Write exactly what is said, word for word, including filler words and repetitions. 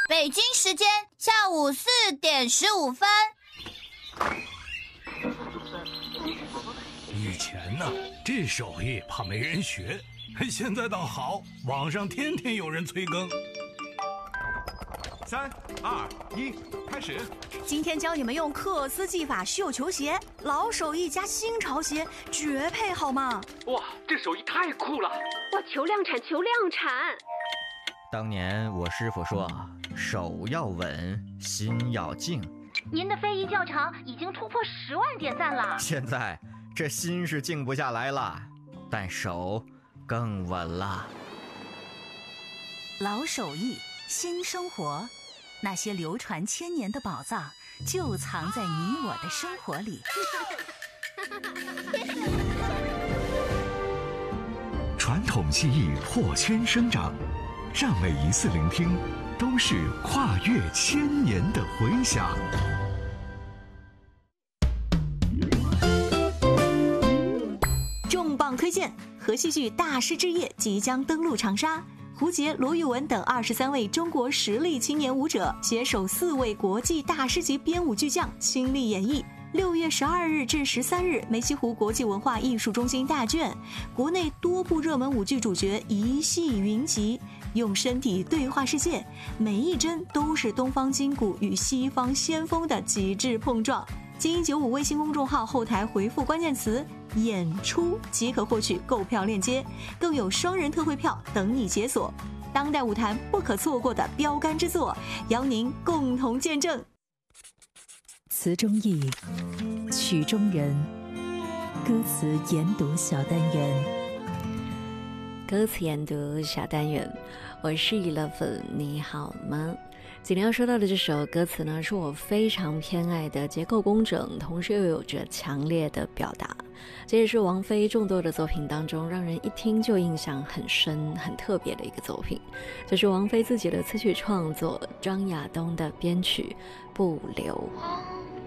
北京时间下午四点十五分。 以前呢，这手艺怕没人学，现在倒好，网上天天有人催更。 三二一，开始！ 今天教你们用克斯技法绣球鞋，老手艺加新潮鞋，绝配好吗？ 哇，这手艺太酷了！ 哇，求量产，求量产！ 当年我师傅说，手要稳，心要静。 您的非遗教场已经突破十万点赞了。 现在这心是静不下来了，但手更稳了。 老手艺，新生活，那些流传千年的宝藏，就藏在你我的生活里。 传统技艺破圈生长，让每一次聆听都是跨越千年的回响。 重磅推荐：和戏剧大师之夜即将登陆长沙。胡杰、罗玉文等二十三位中国实力青年舞者携手四位国际大师级编舞巨匠倾力演绎。六月十二日至十三日，梅溪湖国际文化艺术中心大卷，国内多部热门舞剧主角一戏云集，用身体对话世界，每一帧都是东方筋骨与西方先锋的极致碰撞。精英九五微信公众号后台回复关键词演出即可获取购票链接，更有双人特惠票等你解锁。当代舞坛不可错过的标杆之作，邀您共同见证。 词中意，曲中人，歌词研读小单元。 歌词研读小单元，我是一乐粉，你好吗？今天要说到的这首歌词呢，是我非常偏爱的结构工整，同时又有着强烈的表达。这也是王菲众多的作品当中让人一听就印象很深很特别的一个作品。这是王菲自己的词曲创作，张亚东的编曲，不留。